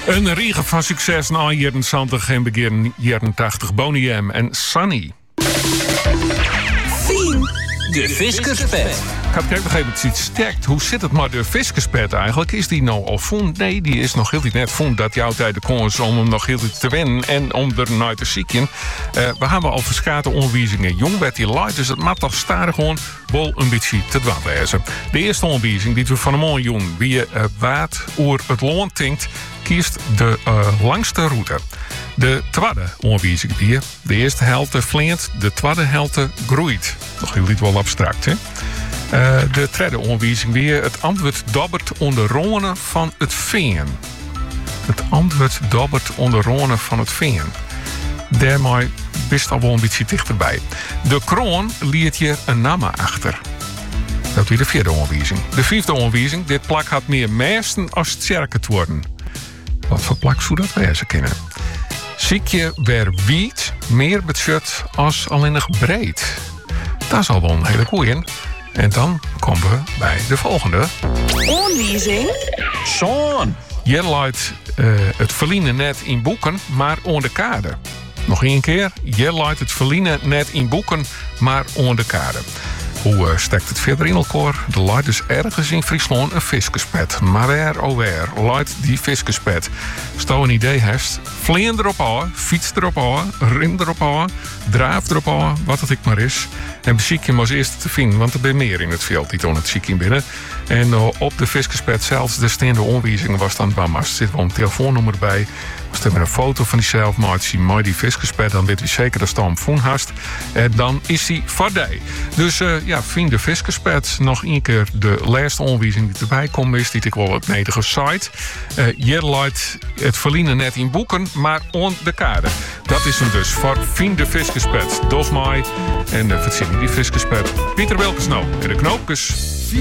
Een riege van succes na jaren 70 en begin jaren 80. Boney M en Sunny. Fien, de Fiskerspet. Ik had even gegeven het iets sterkt. Hoe zit het maar de Fiskerspet eigenlijk? Is die nou al vond? Nee, die is nog heel net vond dat jouw tijd de kans om hem nog heel te winnen en om er naar te zieken. We hebben al verschillende onwijzingen. Jong werd die light, dus het mag toch starig gewoon wel een beetje te dwaaswezen. De eerste onwijzing die we van een mooie jong, wie je waard oer het loon tinkt, kiest de langste route. De tweede onwijzing die de eerste helte vleert, de tweede helte groeit. Nog heel niet wel abstract, hè? De derde onwijzing weer het antwoord dobbert onder ronen van het veen. Het antwoord dobbert onder ronen van het veen. Daarmee best al wel een beetje dichterbij. De kroon liet je een naam achter. Dat weer de vierde onwijzing. De vijfde onwijzing, dit plak had meer meesten als sterker te worden. Wat voor plak zou dat wezen kunnen? Ziekje weer wiet, meer budget als alleenig breed. Dat is al wel een hele goeie. En dan komen we bij de volgende. Onwijzing. Sean. Je leidt het verliezen net in boeken, maar on de kade. Nog één keer. Je leidt het verliezen net in boeken, maar on de kade. Hoe stekt het verder in elkaar? Er leidt dus ergens in Friesland een fiskerspet. Maar waar leidt die fiskerspet? Stel een idee hebt, vleen erop aan, fiets erop aan, rim erop aan, draaf erop aan, wat het ik maar is. En beziek je hem als eerste te vinden, want er ben meer in het veld die toon het ziek in binnen. En op de fiskerspet zelfs, de staande onwijzingen was dan er zit wel een telefoonnummer bij. Als er een foto van diezelf maakt, zie je die fiskerspet, dan weet u zeker dat Stam Foen hast. En dan is hij voorbij. Dus vind de fiskerspet. Nog één keer de laatste onwijzing die erbij komt is, die ik wel het nedige site. Je leidt het verliezen net in boeken, maar on de kade. Dat is hem dus voor Fien de fiskerspet. Dos mij en verzin die fiskerspet. Pieter Wilkens nou en de knoopjes.